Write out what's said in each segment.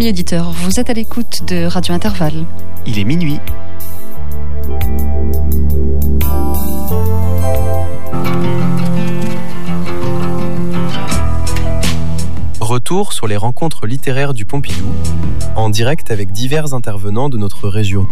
Amis auditeurs, vous êtes à l'écoute de Radio Intervalle. Il est minuit. Retour sur les rencontres littéraires du Pompidou, en direct avec divers intervenants de notre région.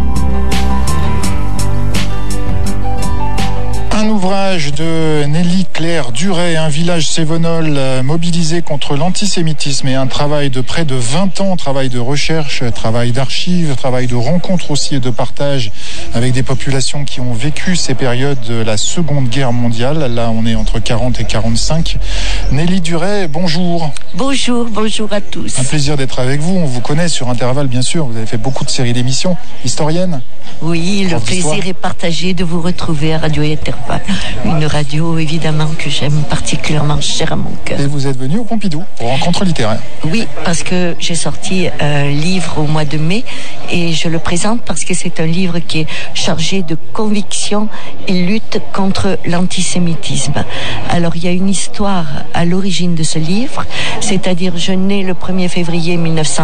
Un ouvrage de Nelly Claire Duret, un village cévenol mobilisé contre l'antisémitisme, et un travail de près de 20 ans, travail de recherche, travail d'archives, travail de rencontre aussi et de partage avec des populations qui ont vécu ces périodes de la Seconde Guerre mondiale. Là, on est entre 40 et 45. Nelly Duret, bonjour. Bonjour à tous. Un plaisir d'être avec vous. On vous connaît sur Intervalle, bien sûr. Vous avez fait beaucoup de séries d'émissions. Historienne. Oui, le plaisir est partagé de vous retrouver à Radio Intervalle. Une radio, évidemment, que j'aime particulièrement, chère à mon cœur. Et vous êtes venu au Pompidou, aux rencontres littéraires. Oui, parce que j'ai sorti un livre au mois de mai et je le présente parce que c'est un livre qui est chargé de conviction et lutte contre l'antisémitisme. Alors, il y a une histoire à l'origine de ce livre, c'est-à-dire je nais le 1er février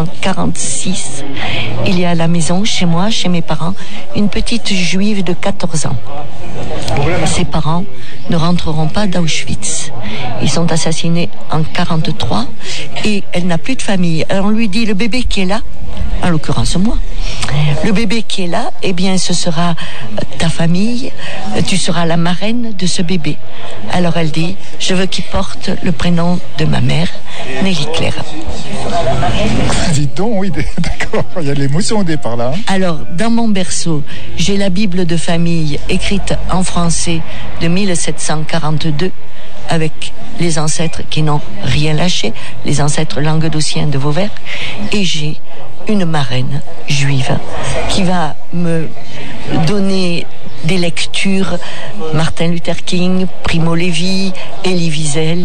1946. Il y a à la maison, chez moi, chez mes parents, une petite juive de 14 ans. Ses parents ne rentreront pas d'Auschwitz. Ils sont assassinés en 43 et elle n'a plus de famille. Alors on lui dit, le bébé qui est là, en l'occurrence moi, le bébé qui est là, eh bien ce sera ta famille, tu seras la marraine de ce bébé. Alors elle dit, je veux qu'il porte le prénom de ma mère, Nelly Claire. Dites donc, oui, d'accord, il y a de l'émotion au départ là. Alors, dans mon berceau, j'ai la Bible de famille écrite en français de 1742 avec les ancêtres qui n'ont rien lâché, les ancêtres languedociens de Vauvert, et j'ai une marraine juive qui va me donner des lectures, Martin Luther King, Primo Levi, Elie Wiesel,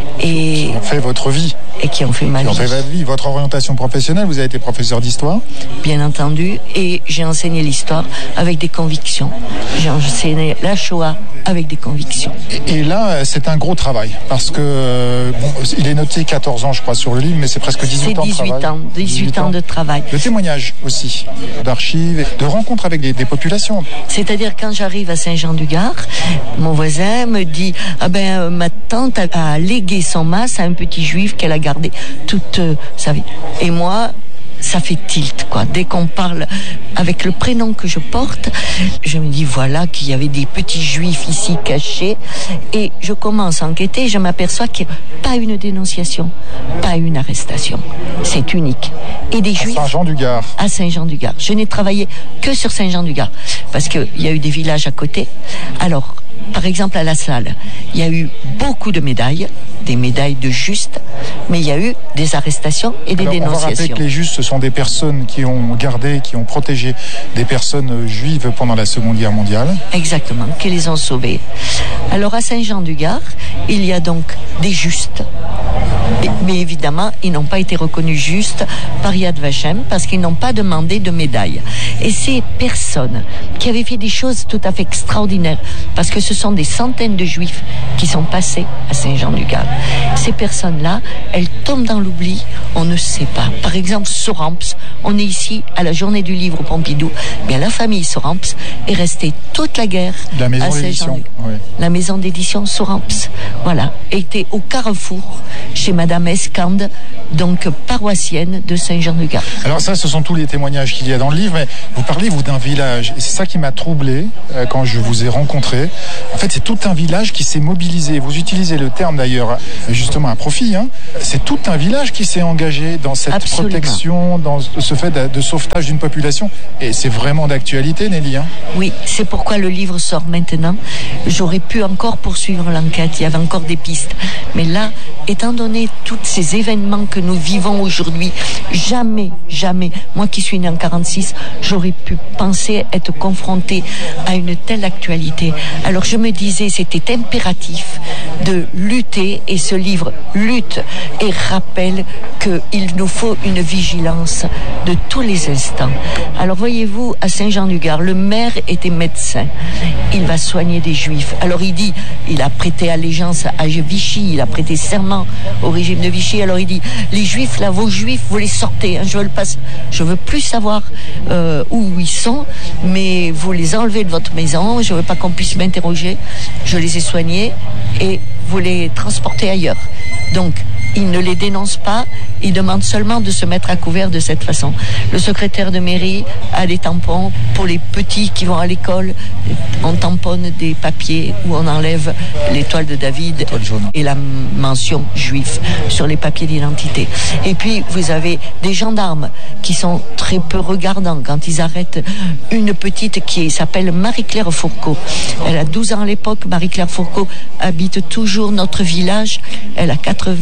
et qui ont fait votre vie. Et qui ont fait ma vie. Qui ont fait votre vie. Votre orientation professionnelle, vous avez été professeur d'histoire. Bien entendu, et j'ai enseigné l'histoire avec des convictions. J'ai enseigné la Shoah avec des convictions. Et là, c'est un gros travail, parce que, il est noté 14 ans, je crois, sur le livre, mais c'est presque 18 ans de travail. C'est 18 ans de travail. De témoignages aussi, d'archives, de rencontres avec des populations. C'est-à-dire, quand j'arrive à Saint-Jean-du-Gard, mon voisin me dit, ma tante a légué son mas à un petit juif qu'elle a gardé toute sa vie. Et moi, ça fait tilt, quoi. Dès qu'on parle avec le prénom que je porte, je me dis, voilà, qu'il y avait des petits juifs ici cachés. Et je commence à enquêter et je m'aperçois qu'il n'y a pas une dénonciation, pas une arrestation. C'est unique. Et des juifs... À Saint-Jean-du-Gard. À Saint-Jean-du-Gard. Je n'ai travaillé que sur Saint-Jean-du-Gard. Parce qu'il y a eu des villages à côté. Alors, par exemple, à La Salle, il y a eu beaucoup de médailles, des médailles de justes, mais il y a eu des arrestations et des dénonciations. On va rappeler que les justes, ce sont des personnes qui ont gardé, qui ont protégé des personnes juives pendant la Seconde Guerre mondiale. Exactement, qui les ont sauvées. Alors à Saint-Jean-du-Gard, il y a donc des justes. Mais évidemment, ils n'ont pas été reconnus justes par Yad Vashem parce qu'ils n'ont pas demandé de médaille. Et ces personnes qui avaient fait des choses tout à fait extraordinaires, parce que ce sont des centaines de juifs qui sont passés à Saint-Jean-du-Gard. Ces personnes-là, elles tombent dans l'oubli, on ne sait pas. Par exemple, Soramps, on est ici à la journée du livre au Pompidou. Bien, la famille Soramps est restée toute la guerre à Saint-Jean-du-Gard. Oui. La maison d'édition Soramps, voilà, était au carrefour chez Madame Escande, donc paroissienne de Saint-Jean-du-Gard. Alors ça, ce sont tous les témoignages qu'il y a dans le livre, mais vous parlez, vous, d'un village, et c'est ça qui m'a troublé quand je vous ai rencontré. En fait, c'est tout un village qui s'est mobilisé. Vous utilisez le terme, d'ailleurs, justement à profit, hein. C'est tout un village qui s'est engagé dans cette protection, dans ce fait de sauvetage d'une population, et c'est vraiment d'actualité, Nelly, hein. Oui, c'est pourquoi le livre sort maintenant. J'aurais pu encore poursuivre l'enquête, il y avait encore des pistes, mais là, étant donné tous ces événements que nous vivons aujourd'hui, jamais, moi qui suis née en 46, j'aurais pu penser être confrontée à une telle actualité. Alors je me disais, c'était impératif de lutter, et ce livre lutte et rappelle qu'il nous faut une vigilance de tous les instants. Alors voyez-vous, à Saint-Jean-du-Gard, le maire était médecin. Il va soigner des Juifs. Alors il dit, il a prêté allégeance à Vichy, il a prêté serment au régime de Vichy. Alors il dit, les Juifs là, vos Juifs, vous les sortez. Hein, je veux plus savoir où ils sont, mais vous les enlevez de votre maison. Je veux pas qu'on puisse m'interroger. Je les ai soignés et vous les transportez ailleurs. Donc, il ne les dénonce pas, il demande seulement de se mettre à couvert de cette façon. Le secrétaire de mairie a des tampons pour les petits qui vont à l'école. On tamponne des papiers où on enlève l'étoile de David et la mention juif sur les papiers d'identité. Et puis, vous avez des gendarmes qui sont très peu regardants quand ils arrêtent une petite qui s'appelle Marie-Claire Fourcault. Elle a 12 ans à l'époque. Marie-Claire Fourcault habite toujours notre village. Elle a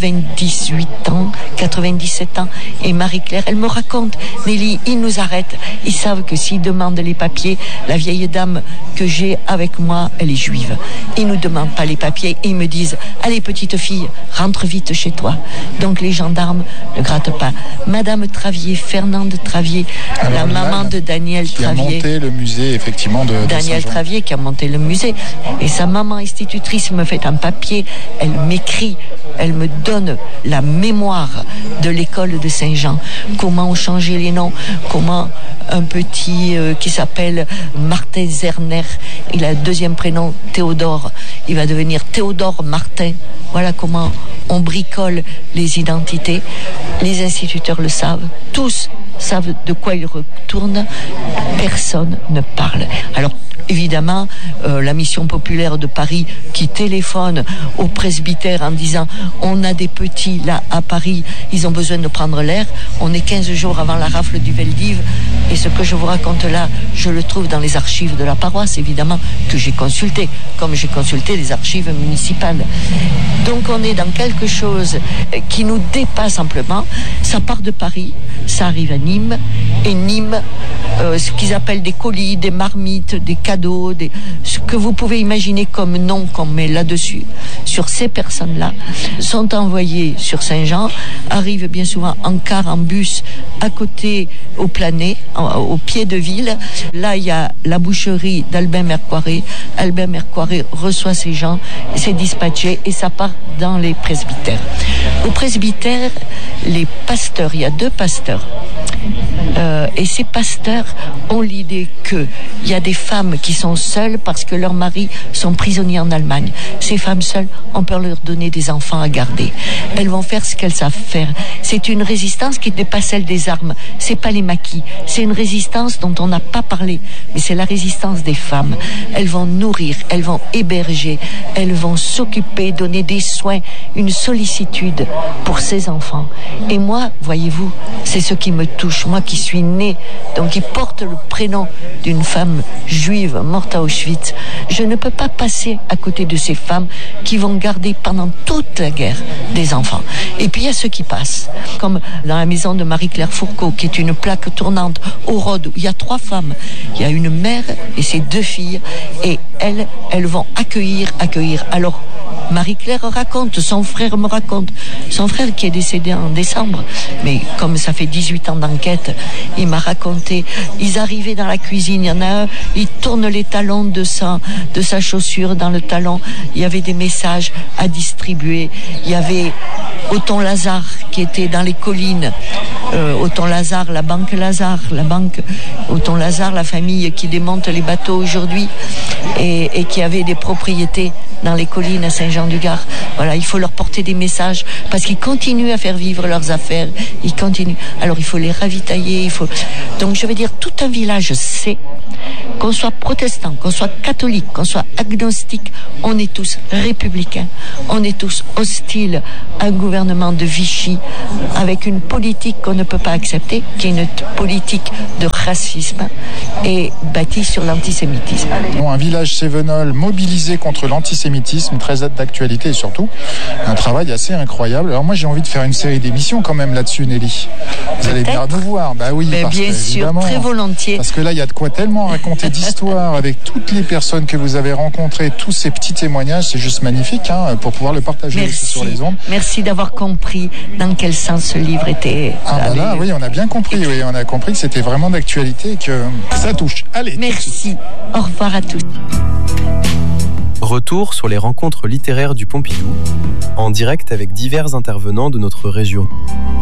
98 ans, 97 ans. Et Marie-Claire, elle me raconte, Nelly, ils nous arrêtent. Ils savent que s'ils demandent les papiers, la vieille dame que j'ai avec moi, elle est juive. Ils ne nous demandent pas les papiers et ils me disent, allez petite fille, rentre vite chez toi. Donc les gendarmes ne grattent pas. Madame Travier, Fernande Travier, alors, la maman de Daniel Travier. Qui a monté le musée, effectivement, de Daniel Travier qui a monté le musée. Et sa maman institutrice me fait un papier, elle m'écrit, elle me donne la mémoire de l'école de Saint-Jean. Comment on changeait les noms, comment un petit qui s'appelle Martin Zerner, il a le deuxième prénom Théodore, il va devenir Théodore Martin. Voilà comment on bricole les identités. Les instituteurs le savent, tous savent de quoi ils retournent, personne ne parle. Alors évidemment, la mission populaire de Paris qui téléphone au presbytère en disant on a des petits là à Paris, ils ont besoin de prendre l'air. On est 15 jours avant la rafle du Veldiv et ce que je vous raconte là, je le trouve dans les archives de la paroisse, évidemment, que j'ai consulté, comme j'ai consulté les archives municipales. Donc on est dans quelque chose qui nous dépasse amplement. Ça part de Paris, ça arrive à Nîmes, et Nîmes, ce qu'ils appellent des colis, des marmites, des cadeaux, ce que vous pouvez imaginer comme nom qu'on met là-dessus, sur ces personnes-là, sont envoyés sur Saint-Jean, arrivent bien souvent en car, en bus, à côté, au Planet, au pied de ville. Là, il y a la boucherie d'Albin Mercoiré. Albin Mercoiré reçoit ces gens, c'est dispatché et ça part dans les presbytères. Au presbytère, les pasteurs, il y a 2 pasteurs. Et ces pasteurs ont l'idée qu'il y a des femmes qui sont seules parce que leurs maris sont prisonniers en Allemagne. Ces femmes seules, on peut leur donner des enfants à garder. Elles vont faire ce qu'elles savent faire. C'est une résistance qui n'est pas celle des armes. C'est pas les maquis. C'est une résistance dont on n'a pas parlé. Mais c'est la résistance des femmes. Elles vont nourrir, elles vont héberger, elles vont s'occuper, donner des soins, une sollicitude pour ces enfants. Et moi, voyez-vous, c'est ce qui me touche. Moi qui suis née, donc qui porte le prénom d'une femme juive morte à Auschwitz, je ne peux pas passer à côté de ces femmes qui vont garder pendant toute la guerre des enfants. Et puis il y a ceux qui passent, comme dans la maison de Marie-Claire Fourcault, qui est une plaque tournante au Rhôde, où il y a 3 femmes. Il y a une mère et ses 2 filles, et elles vont accueillir. Alors, Marie-Claire raconte, son frère me raconte, son frère qui est décédé en décembre, mais comme ça fait 18 ans d'enquête, il m'a raconté, ils arrivaient dans la cuisine, il y en a un, il tourne les talons de sa chaussure dans le talon, il y avait des messages à distribuer, il y avait Othon Lazare qui était dans les collines, Othon Lazare, la banque Othon Lazare, la famille qui démonte les bateaux aujourd'hui et qui avait des propriétés dans les collines à Saint-Jean-du-Gard. Voilà, il faut leur porter des messages parce qu'ils continuent à faire vivre leurs affaires. Ils continuent. Alors il faut les ravitailler. Donc je veux dire, tout un village sait qu'on soit protestant, qu'on soit catholique, qu'on soit agnostique, on est tous républicains. On est tous hostiles à un gouvernement de Vichy avec une politique qu'on ne peut pas accepter, qui est une politique de racisme et bâtie sur l'antisémitisme. Un village cévenol mobilisé contre l'antisémitisme l'antisémitisme, très d'actualité et surtout un travail assez incroyable. Alors moi j'ai envie de faire une série d'émissions quand même là-dessus, Nelly. Vous allez venir nous voir. Bah oui, mais bien sûr, très volontiers. Parce que là il y a de quoi tellement raconter d'histoires avec toutes les personnes que vous avez rencontrées, tous ces petits témoignages, c'est juste magnifique pour pouvoir le partager aussi sur les ondes. Merci d'avoir compris dans quel sens ce livre était. Là, oui, on a bien compris. Oui, on a compris que c'était vraiment d'actualité et que ça touche. Allez. Merci. Au revoir à tous. Retour sur les rencontres littéraires du Pompidou, en direct avec divers intervenants de notre région.